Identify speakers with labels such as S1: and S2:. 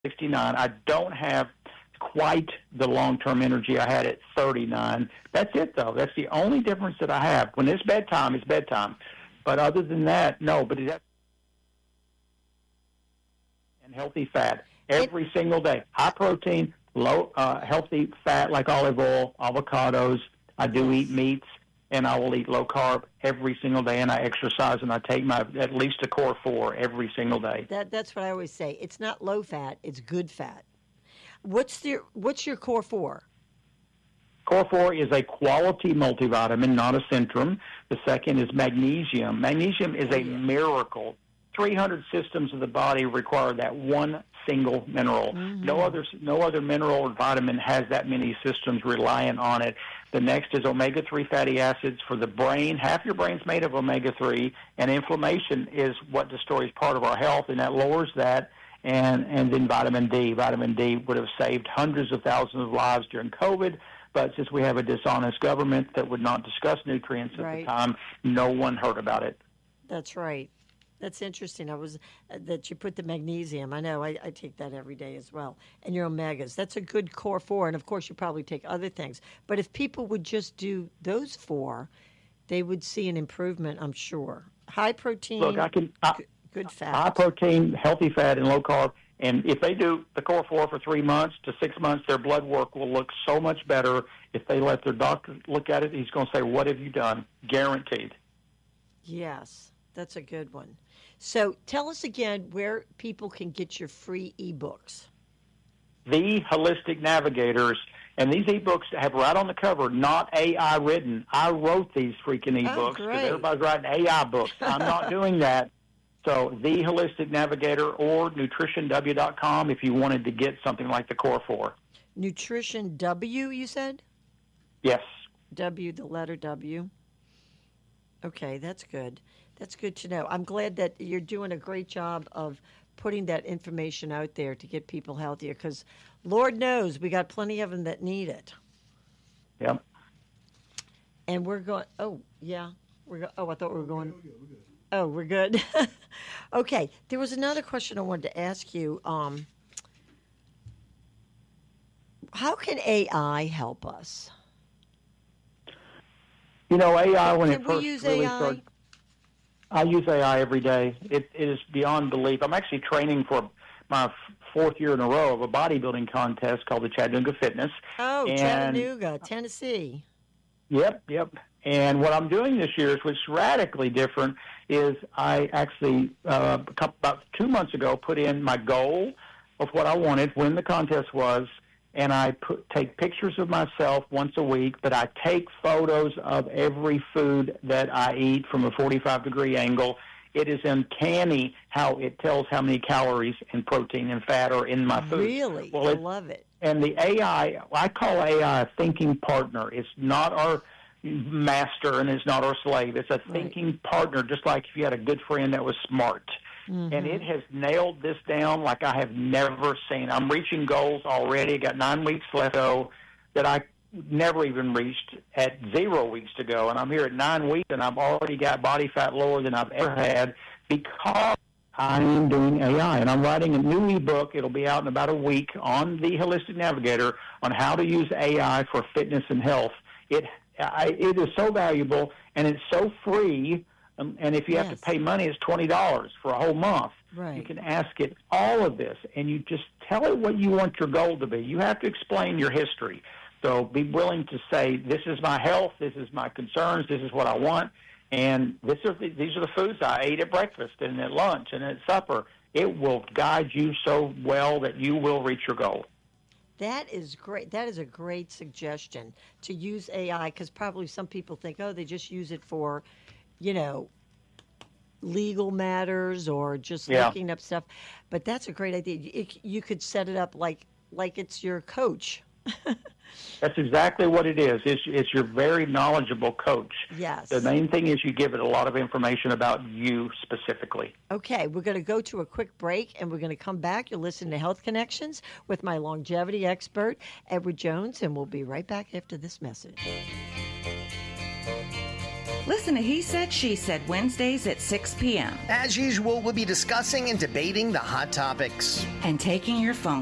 S1: 69. I don't have quite the long-term energy I had at 39. That's it, though. That's the only difference that I have. When it's bedtime, it's bedtime. But other than that, no. But it's and healthy fat every single day. High protein, low healthy fat like olive oil, avocados. I do eat meats, and I will eat low carb every single day. And I exercise, and I take my at least a core 4 every single day.
S2: That's what I always say. It's not low fat; it's good fat. What's your core 4?
S1: Core 4 is a quality multivitamin, not a Centrum. The second is magnesium. Magnesium is a miracle. 300 systems of the body require that one single mineral. Mm-hmm. No other mineral or vitamin has that many systems reliant on it. The next is omega-3 fatty acids for the brain. Half your brain's made of omega-3, and inflammation is what destroys part of our health, and that lowers that. And then vitamin D. Vitamin D would have saved hundreds of thousands of lives during COVID, but since we have a dishonest government that would not discuss nutrients at the time, no one heard about it.
S2: That's right. That's interesting. That you put the magnesium. I know. I take that every day as well. And your omegas. That's a good core 4. And, of course, you probably take other things. But if people would just do those 4, they would see an improvement, I'm sure. High protein,
S1: Look,
S2: good fat.
S1: High protein, healthy fat, and low carb. And if they do the core 4 for 3 months to 6 months, their blood work will look so much better. If they let their doctor look at it, he's going to say, "What have you done?" Guaranteed.
S2: Yes, that's a good one. So tell us again where people can get your free ebooks.
S1: The Holistic Navigators, and these ebooks have right on the cover, not AI written. I wrote these freaking ebooks because everybody's writing AI books. I'm not doing that. So The Holistic Navigator or nutritionw.com if you wanted to get something like the Core 4.
S2: Nutrition W, you said?
S1: Yes.
S2: W, the letter W. Okay, that's good. That's good to know. I'm glad that you're doing a great job of putting that information out there to get people healthier because Lord knows we got plenty of them that need it.
S1: Yep.
S2: And we're going, I thought we were going. Oh, we're good. Okay. There was another question I wanted to ask you. How can AI help us?
S1: You know, AI, when
S2: it first really started,
S1: I use AI every day. It is beyond belief. I'm actually training for my 4th year in a row of a bodybuilding contest called the Chattanooga Fitness.
S2: Oh, Chattanooga, Tennessee.
S1: Yep. And what I'm doing this year, which is radically different, is I actually, about 2 months ago, put in my goal of what I wanted, when the contest was, and I take pictures of myself once a week, but I take photos of every food that I eat from a 45-degree angle. It is uncanny how it tells how many calories and protein and fat are in my food.
S2: Really?
S1: Well,
S2: I love it.
S1: And the AI, I call AI a thinking partner. It's not our master and it's not our slave. It's a thinking partner, just like if you had a good friend that was smart. Mm-hmm. And it has nailed this down like I have never seen. I'm reaching goals already. I got 9 weeks left that I never even reached at 0 weeks to go. And I'm here at 9 weeks, and I've already got body fat lower than I've ever had because I'm doing AI. And I'm writing a new ebook. It'll be out in about a week on the Holistic Navigator on how to use AI for fitness and health. It is so valuable, and it's so free. And if you have to pay money, it's $20 for a whole month.
S2: Right.
S1: You can ask it all of this, and you just tell it what you want your goal to be. You have to explain your history. So be willing to say, this is my health, this is my concerns, this is what I want, and these are the foods I ate at breakfast and at lunch and at supper. It will guide you so well that you will reach your goal.
S2: That is great. That is a great suggestion to use AI because probably some people think, they just use it for legal matters or just looking up stuff. But that's a great idea. You could set it up like it's your coach.
S1: That's exactly what it is. It's your very knowledgeable coach.
S2: Yes.
S1: The main thing is you give it a lot of information about you specifically.
S2: Okay, we're going to go to a quick break, and we're going to come back. You're listening to Health Connections with my longevity expert, Edward Jones, and we'll be right back after this message.
S3: Listen to He Said, She Said Wednesdays at 6 p.m.
S4: As usual, we'll be discussing and debating the hot topics
S3: and taking your phone